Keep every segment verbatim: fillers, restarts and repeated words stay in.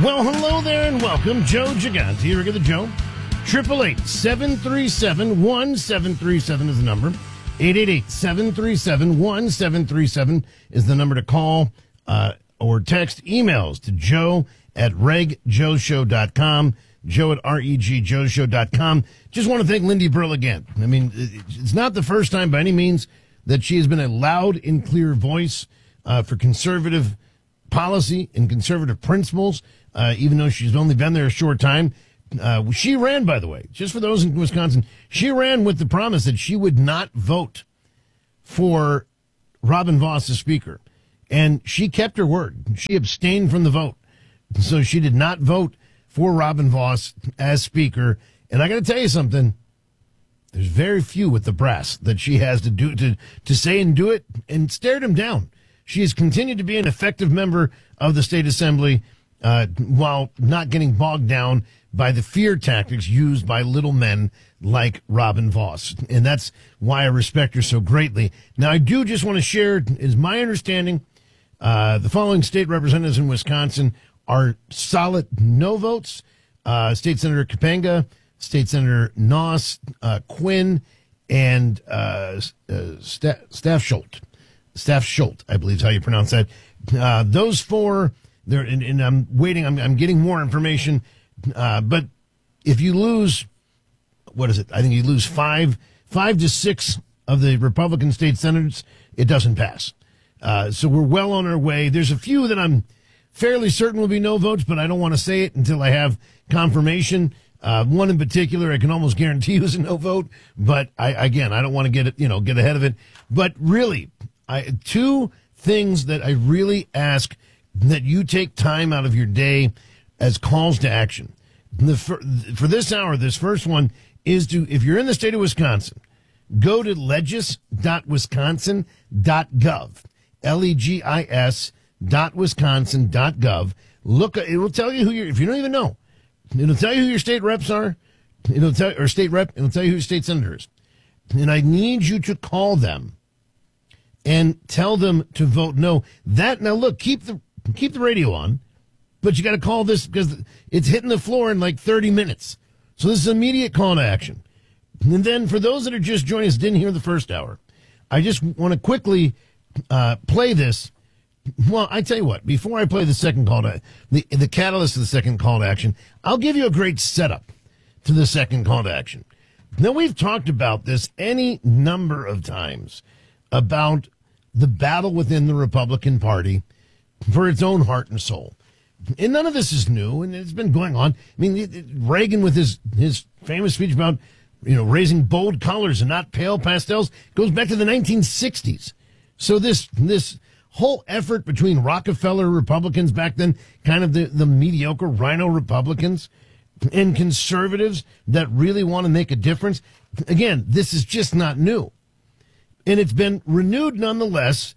Well, hello there and welcome. Joe Gigante here at the Joe. triple eight, seven three seven, one seven three seven is the number. eight eight eight, seven three seven, one seven three seven is the number to call uh, or text. Emails to joe at reg joe show dot com, joe at reg joe show dot com. Just want to thank Lindy Brill again. I mean, it's not the first time by any means that she has been a loud and clear voice uh, for conservative policy and conservative principles, uh, even though she's only been there a short time. Uh, she ran, by the way, just for those in Wisconsin, she ran with the promise that she would not vote for Robin Vos as Speaker. And she kept her word. She abstained from the vote. So she did not vote for Robin Vos as Speaker. And I got to tell you something. There's very few with the brass that she has to do to, to say and do it, and stared him down. She has continued to be an effective member of the state assembly uh, while not getting bogged down by the fear tactics used by little men like Robin Vos. And that's why I respect her so greatly. Now, I do just want to share, is my understanding, uh, the following state representatives in Wisconsin are solid no votes. Uh, State Senator Kapanga, State Senator Noss, uh, Quinn, and uh, uh, Staff, Staff Schultz. Staff Schultz, I believe is how you pronounce that. Uh, those four, they're, and, and I'm waiting, I'm, I'm getting more information. Uh, but if you lose, what is it? I think you lose five, five to six of the Republican state senators, it doesn't pass. Uh, so we're well on our way. There's a few that I'm fairly certain will be no votes, but I don't want to say it until I have confirmation. Uh, one in particular, I can almost guarantee you is a no vote, but I, again, I don't want to get it, you know, get ahead of it. But really, I, two things that I really ask that you take time out of your day as calls to action. The, for, for this hour, this first one is to, if you're in the state of Wisconsin, go to legis dot wisconsin dot gov, L E G I S dot wisconsin dot gov. Look, it will tell you who you're, if you don't even know, it'll tell you who your state reps are, it'll tell, or state rep, it'll tell you who your state senator is. And I need you to call them and tell them to vote no. That, now look, keep the, keep the radio on. But you got to call this because it's hitting the floor in like thirty minutes. So this is immediate call to action. And then for those that are just joining us, didn't hear the first hour, I just want to quickly uh, play this. Well, I tell you what, before I play the second call to the the catalyst of the second call to action, I'll give you a great setup to the second call to action. Now, we've talked about this any number of times about the battle within the Republican Party for its own heart and soul. And none of this is new, and it's been going on. I mean, Reagan with his, his famous speech about, you know, raising bold colors and not pale pastels goes back to the nineteen sixties. So this this whole effort between Rockefeller Republicans back then, kind of the, the mediocre Rhino Republicans, and conservatives that really want to make a difference, again, this is just not new. And it's been renewed nonetheless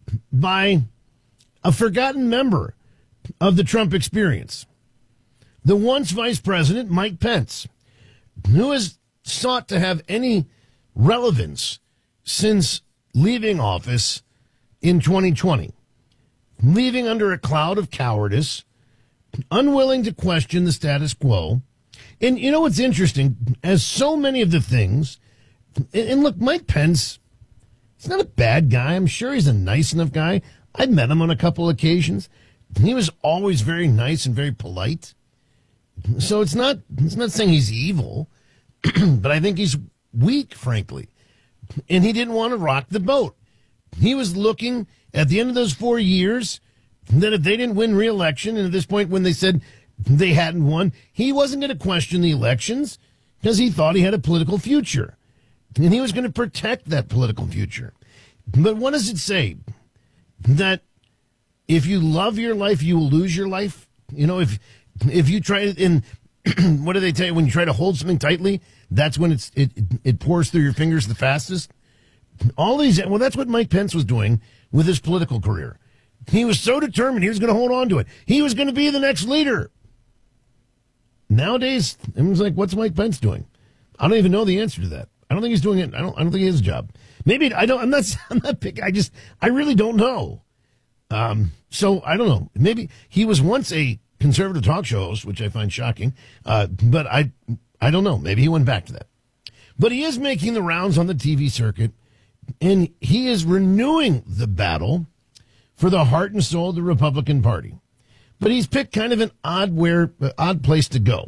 by a forgotten member of the Trump experience. The once Vice President, Mike Pence, who has sought to have any relevance since leaving office in twenty twenty, leaving under a cloud of cowardice, unwilling to question the status quo. And you know what's interesting? As so many of the things, and look, Mike Pence, he's not a bad guy. I'm sure he's a nice enough guy. I've met him on a couple occasions. He was always very nice and very polite. So it's not, it's not saying he's evil, but I think he's weak, frankly. And he didn't want to rock the boat. He was looking at the end of those four years that if they didn't win re-election, and at this point when they said they hadn't won, he wasn't going to question the elections because he thought he had a political future. And he was going to protect that political future. But what does it say? That if you love your life, you will lose your life. You know, if if you try to, in what do they tell you? When you try to hold something tightly, that's when it's it it pours through your fingers the fastest. All these, well, that's what Mike Pence was doing with his political career. He was so determined he was going to hold on to it. He was going to be the next leader. Nowadays, everyone's like, what's Mike Pence doing? I don't even know the answer to that. I don't think he's doing it. I don't. I don't think he has a job. Maybe I don't. I'm not. I'm not picking. I just. I really don't know. Um. So I don't know. Maybe he was once a conservative talk show host, which I find shocking. Uh, but I, I don't know. Maybe he went back to that. But he is making the rounds on the T V circuit, and he is renewing the battle for the heart and soul of the Republican Party. But he's picked kind of an odd where, uh, odd place to go.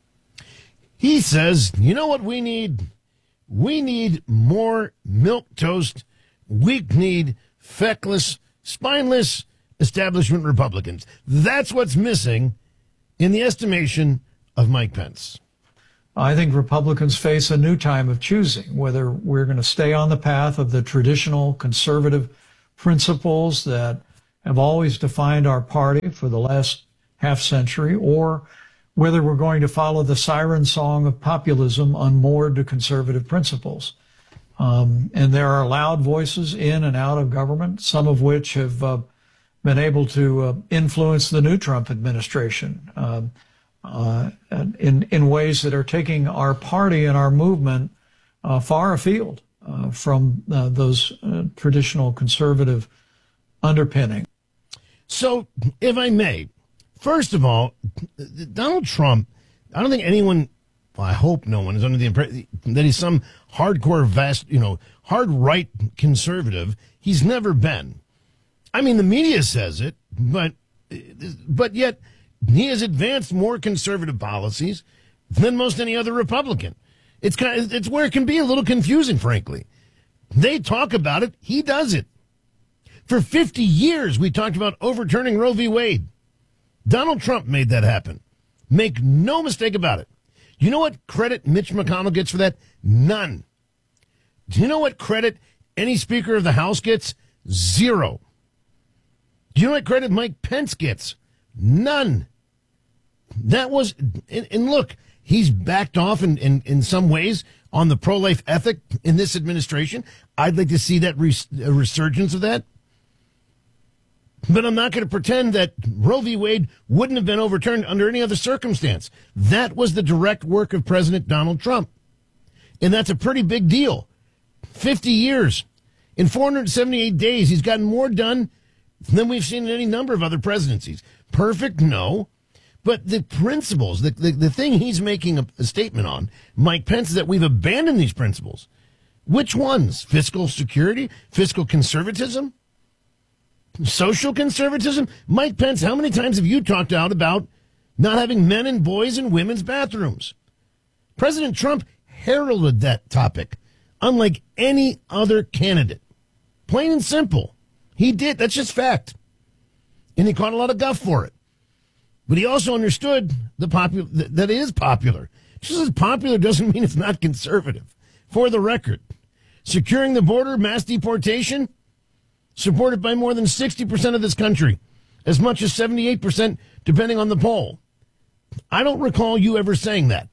He says, you know what we need? We need more milquetoast, weak-kneed, feckless, spineless establishment Republicans. That's what's missing in the estimation of Mike Pence. I think Republicans face a new time of choosing whether we're going to stay on the path of the traditional conservative principles that have always defined our party for the last half century, or whether we're going to follow the siren song of populism unmoored to conservative principles. Um, and there are loud voices in and out of government, some of which have uh, been able to uh, influence the new Trump administration uh, uh, in, in ways that are taking our party and our movement uh, far afield uh, from uh, those uh, traditional conservative underpinnings. So, if I may, first of all, Donald Trump, I don't think anyone, well, I hope no one is under the impression that he's some hardcore, vast, you know, hard right conservative. He's never been. I mean, the media says it, but, but yet he has advanced more conservative policies than most any other Republican. It's kind of, it's where it can be a little confusing, frankly. They talk about it. He does it. For fifty years, we talked about overturning Roe v. Wade. Donald Trump made that happen. Make no mistake about it. You know what credit Mitch McConnell gets for that? None. Do you know what credit any Speaker of the House gets? Zero. Do you know what credit Mike Pence gets? None. That was, and, and look, he's backed off in, in, in some ways on the pro-life ethic in this administration. I'd like to see that res, a resurgence of that. But I'm not going to pretend that Roe v. Wade wouldn't have been overturned under any other circumstance. That was the direct work of President Donald Trump. And that's a pretty big deal. fifty years. In four hundred seventy-eight days, he's gotten more done than we've seen in any number of other presidencies. Perfect? No. But the principles, the, the, the thing he's making a, a statement on, Mike Pence, is that we've abandoned these principles. Which ones? Fiscal security? Fiscal conservatism? Social conservatism? Mike Pence, how many times have you talked out about not having men and boys in women's bathrooms? President Trump heralded that topic, unlike any other candidate. Plain and simple. He did. That's just fact. And he caught a lot of guff for it. But he also understood the popu- that it is popular. Just as popular doesn't mean it's not conservative. For the record, securing the border, mass deportation, supported by more than sixty percent of this country, as much as seventy-eight percent, depending on the poll. I don't recall you ever saying that.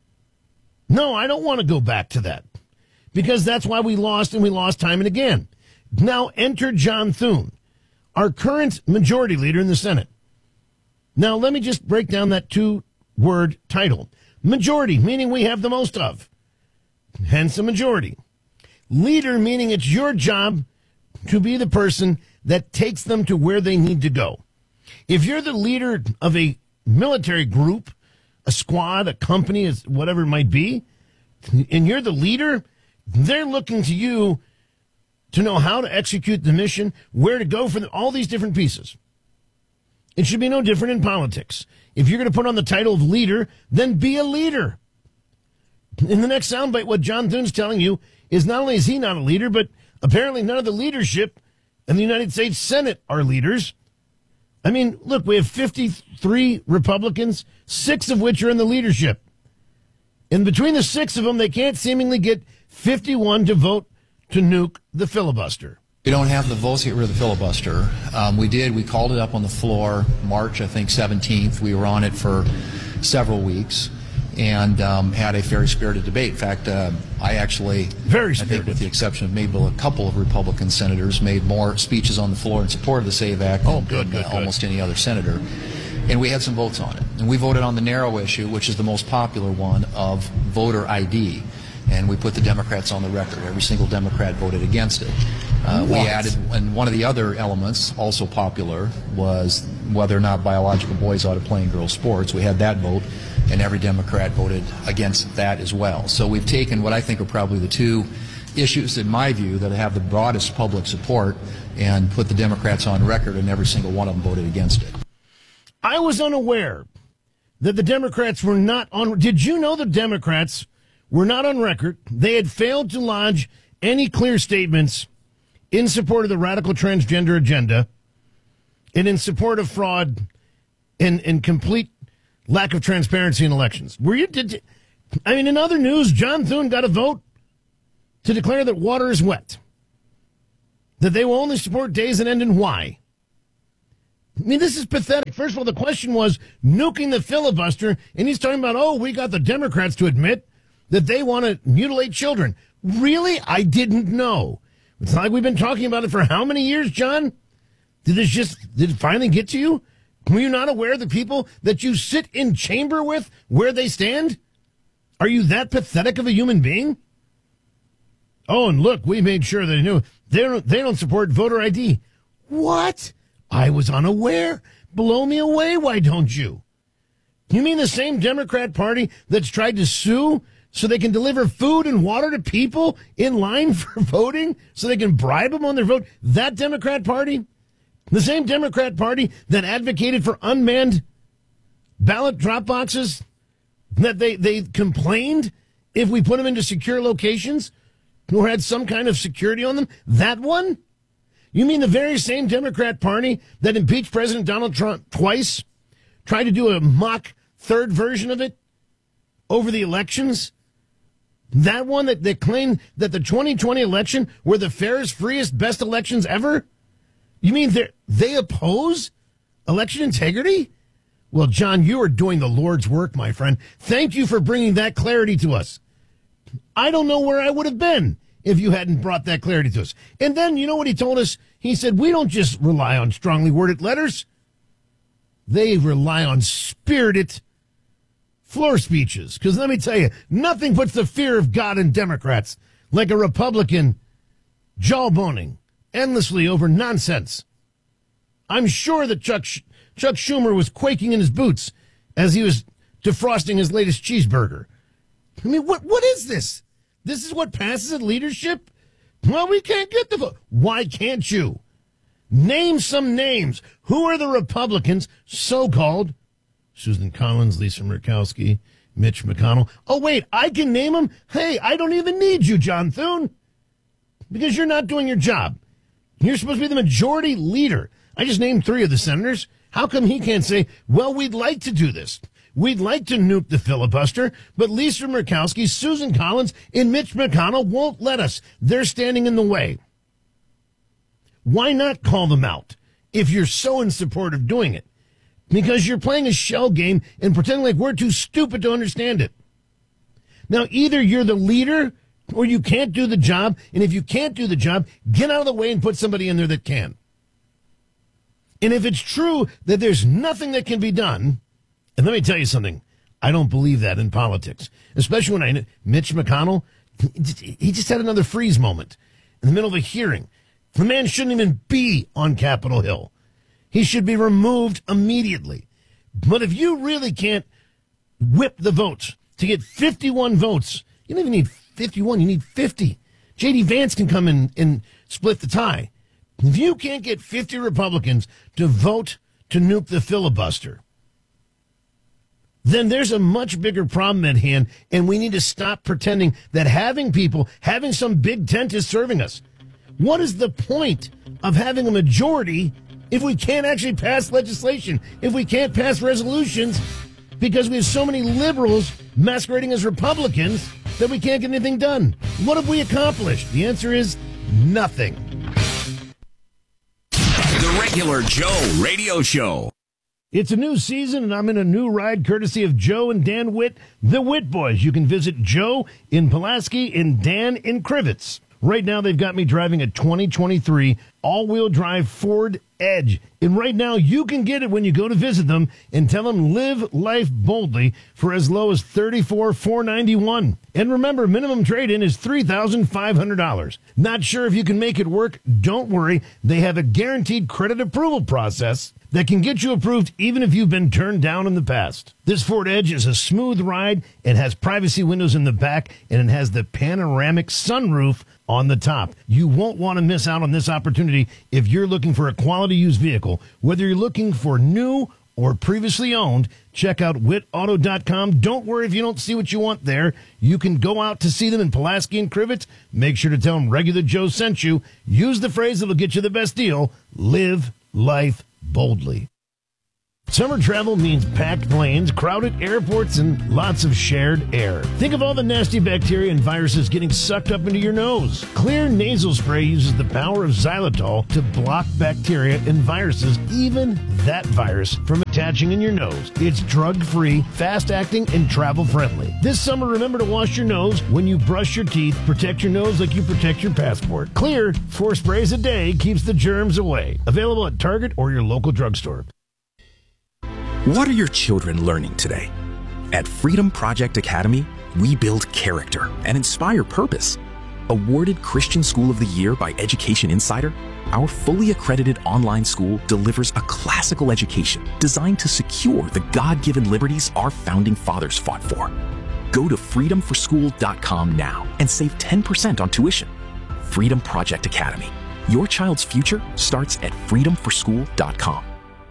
No, I don't want to go back to that, because that's why we lost, and we lost time and again. Now enter John Thune, our current majority leader in the Senate. Now let me just break down that two-word title. Majority, meaning we have the most of. Hence a majority. Leader, meaning it's your job to be the person that takes them to where they need to go. If you're the leader of a military group, a squad, a company, whatever it might be, and you're the leader, they're looking to you to know how to execute the mission, where to go for the, all these different pieces. It should be no different in politics. If you're going to put on the title of leader, then be a leader. In the next soundbite, what John Thune's telling you is not only is he not a leader, but apparently none of the leadership in the United States Senate are leaders. I mean, look, we have fifty-three Republicans, six of which are in the leadership. And between the six of them, they can't seemingly get fifty-one to vote to nuke the filibuster. We don't have the votes to get rid of the filibuster. Um, we did. We called it up on the floor March, I think, seventeenth. We were on it for several weeks and um, had a very spirited debate. In fact, uh, I actually, very spirited. I think with the exception of maybe a couple of Republican senators, made more speeches on the floor in support of the SAVE Act oh, than, good, than good, uh, almost good. any other senator. And we had some votes on it. And we voted on the narrow issue, which is the most popular one, of voter I D. And we put the Democrats on the record. Every single Democrat voted against it. Uh, we added, and one of the other elements, also popular, was whether or not biological boys ought to play in girls' sports. We had that vote, and every Democrat voted against that as well. So we've taken what I think are probably the two issues, in my view, that have the broadest public support and put the Democrats on record, and every single one of them voted against it. I was unaware that the Democrats were not on. Did you know the Democrats were not on record? They had failed to lodge any clear statements in support of the radical transgender agenda and in support of fraud and, and complete lack of transparency in elections. Were you? Did, I mean, in other news, John Thune got a vote to declare that water is wet, that they will only support days that end in Y. I mean, this is pathetic. First of all, the question was nuking the filibuster, and he's talking about, oh, we got the Democrats to admit that they want to mutilate children. Really? I didn't know. It's not like we've been talking about it for how many years, John? Did this just, did it finally get to you? Were you not aware of the people that you sit in chamber with, where they stand? Are you that pathetic of a human being? Oh, and look, we made sure they knew they don't, they don't support voter I D. What? I was unaware. Blow me away, why don't you? You mean the same Democrat Party that's tried to sue so they can deliver food and water to people in line for voting so they can bribe them on their vote? That Democrat Party? The same Democrat Party that advocated for unmanned ballot drop boxes, that they, they complained if we put them into secure locations or had some kind of security on them? That one? You mean the very same Democrat Party that impeached President Donald Trump twice, tried to do a mock third version of it over the elections? That one that, that claimed that the twenty twenty election were the fairest, freest, best elections ever? You mean they oppose election integrity? Well, John, you are doing the Lord's work, my friend. Thank you for bringing that clarity to us. I don't know where I would have been if you hadn't brought that clarity to us. And then, you know what he told us? He said, we don't just rely on strongly worded letters. They rely on spirited floor speeches. Because let me tell you, nothing puts the fear of God in Democrats like a Republican jawboning endlessly over nonsense. I'm sure that Chuck, Chuck Schumer was quaking in his boots as he was defrosting his latest cheeseburger. I mean, what what is this? This is what passes at leadership? Well, we can't get the vote. Why can't you? Name some names. Who are the Republicans, so-called? Susan Collins, Lisa Murkowski, Mitch McConnell. Oh, wait, I can name them? Hey, I don't even need you, John Thune, because you're not doing your job. You're supposed to be the majority leader. I just named three of the senators. How come he can't say, well, we'd like to do this? We'd like to nuke the filibuster, but Lisa Murkowski, Susan Collins, and Mitch McConnell won't let us. They're standing in the way. Why not call them out if you're so in support of doing it? Because you're playing a shell game and pretending like we're too stupid to understand it. Now, either you're the leader or you can't do the job, and if you can't do the job, get out of the way and put somebody in there that can. And if it's true that there's nothing that can be done, and let me tell you something, I don't believe that in politics, especially when I, Mitch McConnell, he just had another freeze moment in the middle of a hearing. The man shouldn't even be on Capitol Hill. He should be removed immediately. But if you really can't whip the votes to get fifty-one votes, you don't even need fifty-one, you need fifty. J D Vance can come in and split the tie. If you can't get fifty Republicans to vote to nuke the filibuster, then there's a much bigger problem at hand, and we need to stop pretending that having people, having some big tent is serving us. What is the point of having a majority if we can't actually pass legislation, if we can't pass resolutions, because we have so many liberals masquerading as Republicans that we can't get anything done? What have we accomplished? The answer is nothing. The Regular Joe Radio Show. It's a new season, and I'm in a new ride courtesy of Joe and Dan Witt, the Witt Boys. You can visit Joe in Pulaski and Dan in Crivets. Right now, they've got me driving a twenty twenty-three all-wheel drive Ford Edge. And right now, you can get it when you go to visit them and tell them live life boldly for as low as thirty-four thousand four hundred ninety-one dollars. And remember, minimum trade-in is three thousand five hundred dollars. Not sure if you can make it work? Don't worry. They have a guaranteed credit approval process. that can get you approved even if you've been turned down in the past. This Ford Edge is a smooth ride. It has privacy windows in the back, and it has the panoramic sunroof on the top. You won't want to miss out on this opportunity if you're looking for a quality used vehicle. Whether you're looking for new or previously owned, check out wit auto dot com. Don't worry if you don't see what you want there. You can go out to see them in Pulaski and Crivets. Make sure to tell them Regular Joe sent you. Use the phrase that'll get you the best deal. Live life boldly. Summer travel means packed planes, crowded airports, and lots of shared air. Think of all the nasty bacteria and viruses getting sucked up into your nose. Clear nasal spray uses the power of xylitol to block bacteria and viruses, even that virus, from attaching in your nose. It's drug-free, fast-acting, and travel-friendly. This summer, remember to wash your nose when you brush your teeth. Protect your nose like you protect your passport. Clear, four sprays a day keeps the germs away. Available at Target or your local drugstore. What are your children learning today? At Freedom Project Academy, we build character and inspire purpose. Awarded Christian School of the Year by Education Insider, our fully accredited online school delivers a classical education designed to secure the God-given liberties our founding fathers fought for. Go to freedom for school dot com now and save ten percent on tuition. Freedom Project Academy. Your child's future starts at freedom for school dot com.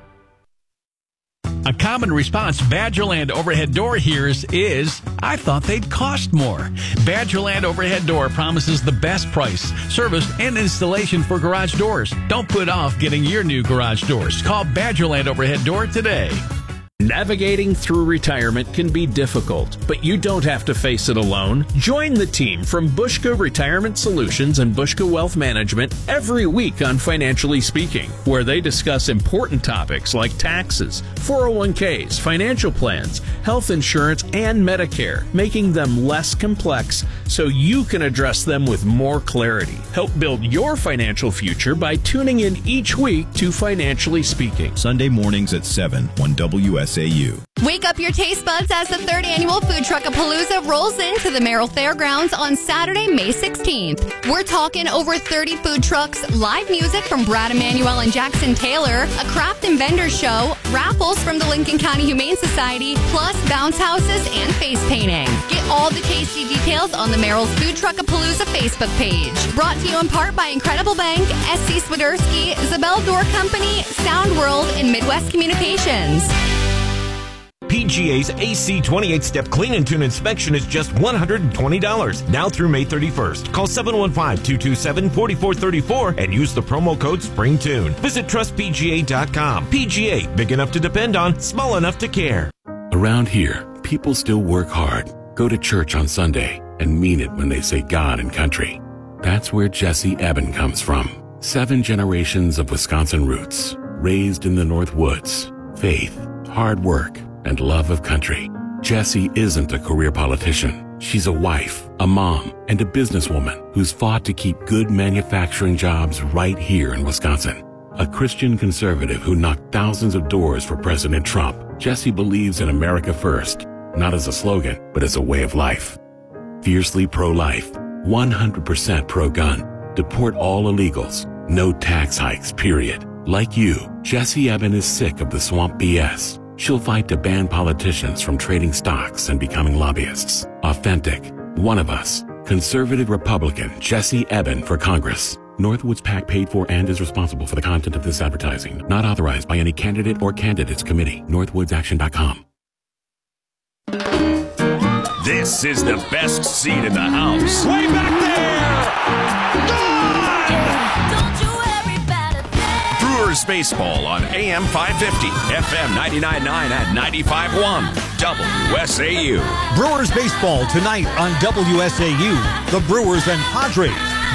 A common response Badgerland Overhead Door hears is, I thought they'd cost more. Badgerland Overhead Door promises the best price, service, and installation for garage doors. Don't put off getting your new garage doors. Call Badgerland Overhead Door today. Navigating through retirement can be difficult, but you don't have to face it alone. Join the team from Bushka Retirement Solutions and Bushka Wealth Management every week on Financially Speaking, where they discuss important topics like taxes, four oh one k's, financial plans, health insurance, and Medicare, making them less complex so you can address them with more clarity. Help build your financial future by tuning in each week to Financially Speaking. Sunday mornings at seven on W S A U. Wake up your taste buds as the third annual Food Truckapalooza rolls into the Merrill Fairgrounds on Saturday, May sixteenth. We're talking over thirty food trucks, live music from Brad Emanuel and Jackson Taylor, a craft and vendor show, raffles from the Lincoln County Humane Society, plus bounce houses and face painting. Get all the tasty details on the Merrill's Food Truckapalooza Facebook page. Brought to you in part by Incredible Bank, S C Swiderski, Zabel Door Company, Sound World, and Midwest Communications. P G A's A C twenty-eight step clean and tune inspection is just one hundred twenty dollars now through May thirty-first. Call seven one five, two two seven, four four three four and use the promo code SPRINGTUNE. Visit trust P G A dot com. P G A, big enough to depend on, small enough to care. Around here, people still work hard, go to church on Sunday, and mean it when they say God and country. That's where Jesse Eben comes from. Seven generations of Wisconsin roots, raised in the North Woods, faith, hard work, and love of country. Jessie isn't a career politician. She's a wife, a mom, and a businesswoman who's fought to keep good manufacturing jobs right here in Wisconsin. A Christian conservative who knocked thousands of doors for President Trump, Jessie believes in America first, not as a slogan, but as a way of life. Fiercely pro-life, one hundred percent pro-gun, deport all illegals, no tax hikes, period. Like you, Jessie Eben is sick of the swamp B S. She'll fight to ban politicians from trading stocks and becoming lobbyists. Authentic, one of us, conservative Republican Jessie Eben for Congress. Northwoods PAC paid for and is responsible for the content of this advertising. Not authorized by any candidate or candidates committee. northwoods action dot com. This is the best seat in the house. Way back there! Brewers Baseball on A M five fifty, F M ninety-nine point nine at ninety-five point one, W S A U. Brewers Baseball tonight on W S A U. The Brewers and Padres